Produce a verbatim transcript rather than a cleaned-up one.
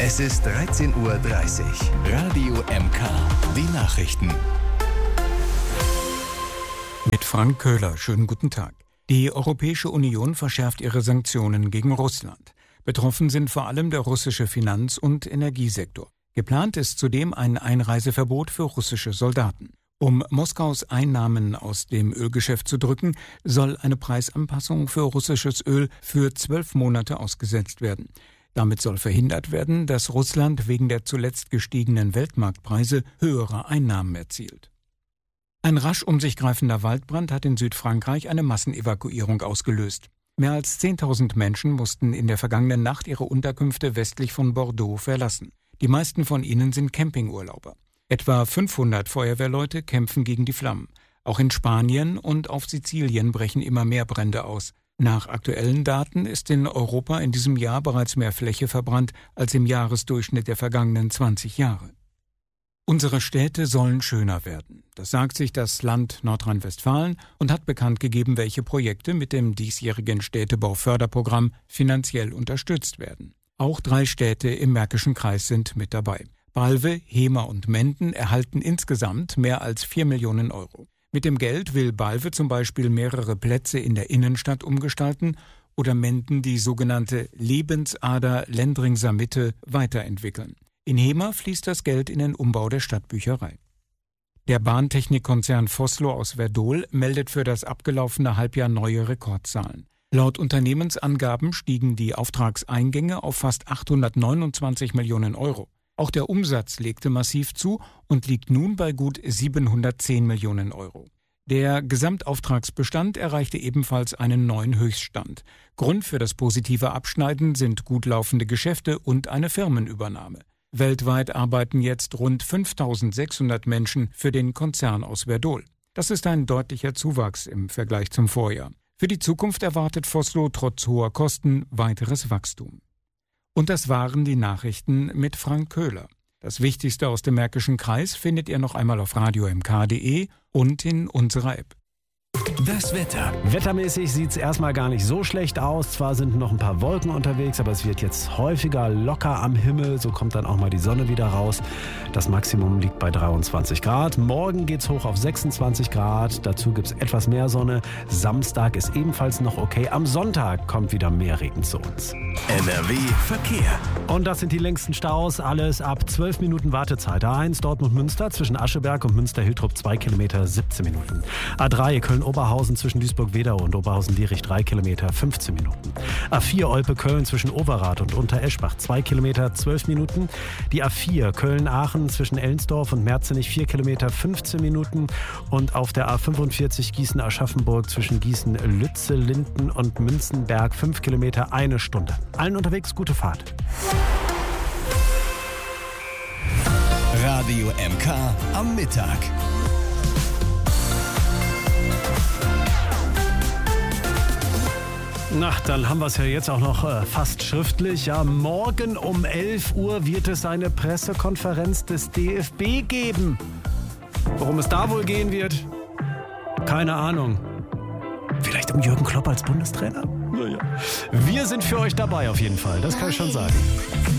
Es ist dreizehn Uhr dreißig. Radio M K. Die Nachrichten. Mit Frank Köhler. Schönen guten Tag. Die Europäische Union verschärft ihre Sanktionen gegen Russland. Betroffen sind vor allem der russische Finanz- und Energiesektor. Geplant ist zudem ein Einreiseverbot für russische Soldaten. Um Moskaus Einnahmen aus dem Ölgeschäft zu drücken, soll eine Preisanpassung für russisches Öl für zwölf Monate ausgesetzt werden. Damit soll verhindert werden, dass Russland wegen der zuletzt gestiegenen Weltmarktpreise höhere Einnahmen erzielt. Ein rasch um sich greifender Waldbrand hat in Südfrankreich eine Massenevakuierung ausgelöst. Mehr als zehntausend Menschen mussten in der vergangenen Nacht ihre Unterkünfte westlich von Bordeaux verlassen. Die meisten von ihnen sind Campingurlauber. Etwa fünfhundert Feuerwehrleute kämpfen gegen die Flammen. Auch in Spanien und auf Sizilien brechen immer mehr Brände aus. Nach aktuellen Daten ist in Europa in diesem Jahr bereits mehr Fläche verbrannt als im Jahresdurchschnitt der vergangenen zwanzig Jahre. Unsere Städte sollen schöner werden. Das sagt sich das Land Nordrhein-Westfalen und hat bekannt gegeben, welche Projekte mit dem diesjährigen Städtebauförderprogramm finanziell unterstützt werden. Auch drei Städte im Märkischen Kreis sind mit dabei. Balve, Hemer und Menden erhalten insgesamt mehr als vier Millionen Euro. Mit dem Geld will Balve zum Beispiel mehrere Plätze in der Innenstadt umgestalten oder Menden die sogenannte Lebensader Lendringser Mitte weiterentwickeln. In Hemer fließt das Geld in den Umbau der Stadtbücherei. Der Bahntechnikkonzern Vossloh aus Werdohl meldet für das abgelaufene Halbjahr neue Rekordzahlen. Laut Unternehmensangaben stiegen die Auftragseingänge auf fast achthundertneunundzwanzig Millionen Euro. Auch der Umsatz legte massiv zu und liegt nun bei gut siebenhundertzehn Millionen Euro. Der Gesamtauftragsbestand erreichte ebenfalls einen neuen Höchststand. Grund für das positive Abschneiden sind gut laufende Geschäfte und eine Firmenübernahme. Weltweit arbeiten jetzt rund fünftausendsechshundert Menschen für den Konzern aus Werdohl. Das ist ein deutlicher Zuwachs im Vergleich zum Vorjahr. Für die Zukunft erwartet Vossloh trotz hoher Kosten weiteres Wachstum. Und das waren die Nachrichten mit Frank Köhler. Das Wichtigste aus dem Märkischen Kreis findet ihr noch einmal auf radio m k punkt d e und in unserer App. Das Wetter. Wettermäßig sieht es erstmal gar nicht so schlecht aus. Zwar sind noch ein paar Wolken unterwegs, aber es wird jetzt häufiger locker am Himmel. So kommt dann auch mal die Sonne wieder raus. Das Maximum liegt bei dreiundzwanzig Grad. Morgen geht es hoch auf sechsundzwanzig Grad. Dazu gibt es etwas mehr Sonne. Samstag ist ebenfalls noch okay. Am Sonntag kommt wieder mehr Regen zu uns. N R W Verkehr. Und das sind die längsten Staus. Alles ab zwölf Minuten Wartezeit. A eins Dortmund-Münster zwischen Ascheberg und Münster-Hiltrup zwei Kilometer, siebzehn Minuten. A drei Köln-Oberhausen zwischen Duisburg-Wedau und Oberhausen-Lierich drei Kilometer, fünfzehn Minuten. A vier Olpe-Köln zwischen Overath und Untereschbach zwei Kilometer, zwölf Minuten. Die A vier Köln-Aachen zwischen Ellensdorf und Merzenich vier Kilometer, fünfzehn Minuten. Und auf der A fünfundvierzig Gießen-Aschaffenburg zwischen Gießen-Lütze, Linden und Münzenberg fünf Kilometer, eine Stunde. Allen unterwegs gute Fahrt. Radio M K am Mittag. Na, dann haben wir es ja jetzt auch noch äh, fast schriftlich. Ja, morgen um elf Uhr wird es eine Pressekonferenz des D F B geben. Worum es da wohl gehen wird? Keine Ahnung. Vielleicht um Jürgen Klopp als Bundestrainer? Naja. Wir sind für euch dabei auf jeden Fall, das kann ich schon sagen.